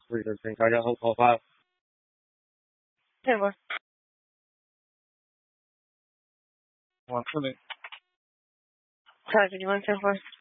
Reader think I got hope file. Hey, boy. One for me. Sorry, did you want to say for?